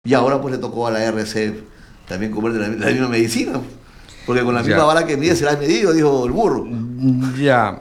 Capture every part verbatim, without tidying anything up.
Y ahora pues le tocó a la R C también comer de la, la misma medicina, porque con la misma Ya. vara que mide se la ha medido, dijo el burro. Ya,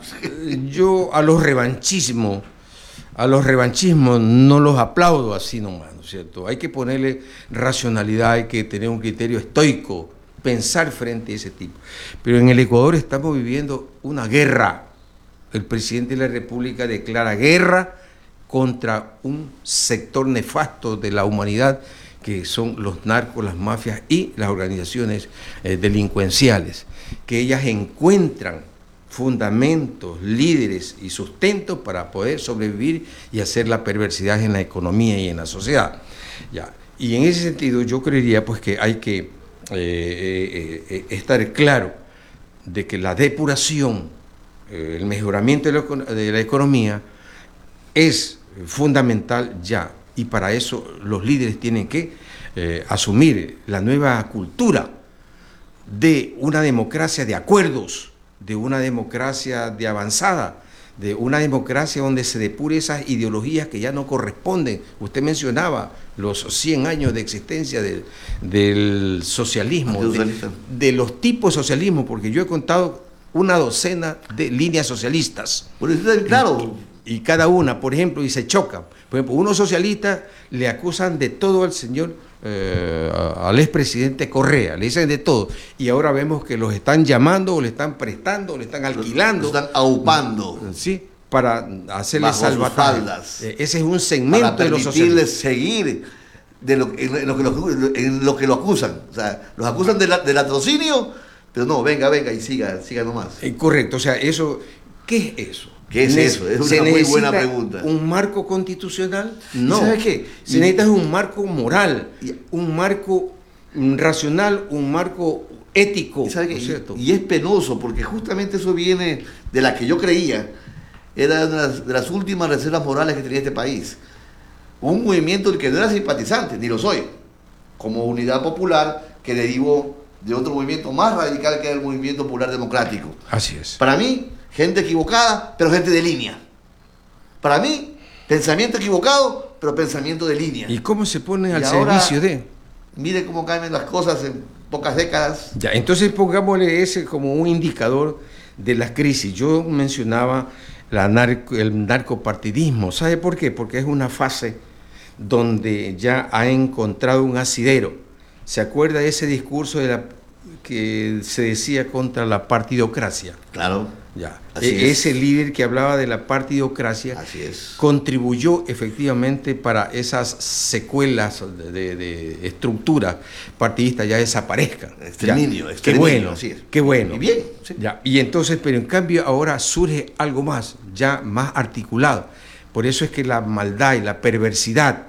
yo a los revanchismos, a los revanchismos no los aplaudo así nomás, ¿no es cierto? Hay que ponerle racionalidad, hay que tener un criterio estoico, pensar frente a ese tipo. Pero en el Ecuador estamos viviendo una guerra. El presidente de la República declara guerra contra un sector nefasto de la humanidad, que son los narcos, las mafias y las organizaciones eh, delincuenciales, que ellas encuentran fundamentos, líderes y sustentos para poder sobrevivir y hacer la perversidad en la economía y en la sociedad. Ya. Y en ese sentido yo creería pues que hay que eh, eh, eh, estar claro de que la depuración, eh, el mejoramiento de la, de la economía es fundamental ya, y para eso los líderes tienen que eh, asumir la nueva cultura de una democracia de acuerdos, de una democracia de avanzada, de una democracia donde se depure esas ideologías que ya no corresponden. Usted mencionaba los cien años de existencia del, del socialismo, de, de los tipos de socialismo, porque yo he contado una docena de líneas socialistas. Bueno, claro. Y, y cada una, por ejemplo, y se chocan. Por ejemplo, unos socialistas le acusan de todo al señor, eh, al expresidente Correa, le dicen de todo. Y ahora vemos que los están llamando, o le están prestando, o le están alquilando. Los están aupando. Sí, para hacerle salvatajas. Ese es un segmento para de los socialistas. seguir de lo, en, en, lo que lo, en lo que lo acusan. O sea, los acusan de la, del latrocinio, pero no, venga, venga y siga, siga nomás. Eh, correcto, o sea, eso, ¿qué es eso? ¿Qué es eso? Es una muy buena pregunta. ¿Un marco constitucional? No. ¿Sabes qué? Se necesita un marco moral, un marco racional, un marco ético. ¿Y, sabe ¿no es cierto? y, y es penoso, porque justamente eso viene de la que yo creía, era de las, de las últimas reservas morales que tenía este país. Un movimiento del que no era simpatizante, ni lo soy, como Unidad Popular, que derivó de otro movimiento más radical que era el Movimiento Popular Democrático. Así es. Para mí, gente equivocada, pero gente de línea. Para mí, pensamiento equivocado, pero pensamiento de línea. ¿Y cómo se pone y al ahora, servicio de? Mire cómo cambian las cosas en pocas décadas. Ya, entonces pongámosle ese como un indicador de las crisis. Yo mencionaba la narco, el narcopartidismo. ¿Sabe por qué? Porque es una fase donde ya ha encontrado un asidero. ¿Se acuerda de ese discurso de la, que se decía contra la partidocracia? Claro. Ya. Así E- es. Ese líder que hablaba de la partidocracia Así es. contribuyó efectivamente para esas secuelas de, de, de estructura partidista ya desaparezcan. Exterminio, Ya. exterminio, Qué bueno, así es. qué bueno. Y bien. Sí. Ya. Y entonces, pero en cambio ahora surge algo más, ya más articulado. Por eso es que la maldad y la perversidad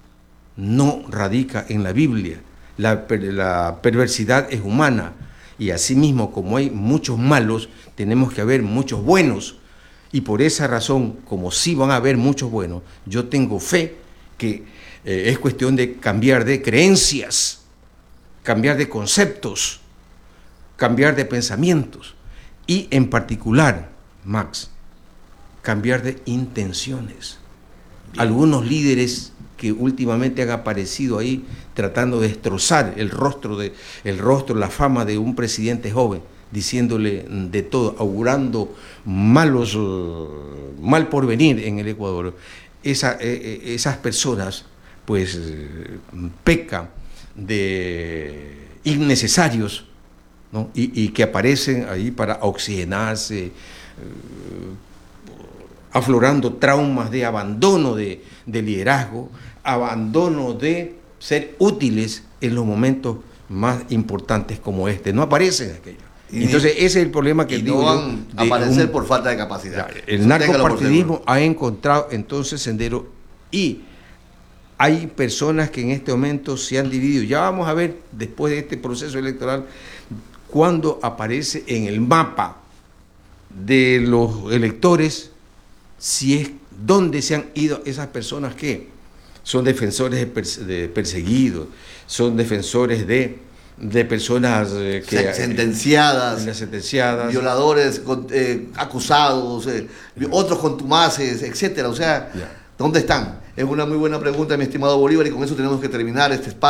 no radica en la Biblia. La, la perversidad es humana, y asimismo, como hay muchos malos, tenemos que haber muchos buenos, y por esa razón, como sí van a haber muchos buenos, yo tengo fe que eh, es cuestión de cambiar de creencias, cambiar de conceptos, cambiar de pensamientos, y en particular, Max, cambiar de intenciones. Bien. Algunos líderes que últimamente han aparecido ahí tratando de destrozar el rostro, de, el rostro, la fama de un presidente joven, diciéndole de todo, augurando malos, uh, mal porvenir en el Ecuador. Esa, eh, esas personas pues eh, pecan de innecesarios, ¿no? y, y que aparecen ahí para oxigenarse, eh, aflorando traumas de abandono de, de liderazgo, abandono de ser útiles en los momentos más importantes como este. No aparecen aquellos. Y entonces ese es el problema que y digo no van yo, a aparecer un, por falta de capacidad. El narcopartidismo ha encontrado entonces sendero, y hay personas que en este momento se han dividido. Ya vamos a ver después de este proceso electoral cuando aparece en el mapa de los electores si es dónde se han ido esas personas que son defensores de, perse de perseguidos, son defensores de, de personas eh, que, sentenciadas, eh, sentenciadas, violadores eh, acusados, eh, otros contumaces, etcétera. O sea, yeah. ¿dónde están? Es una muy buena pregunta, mi estimado Bolívar, y con eso tenemos que terminar este espacio.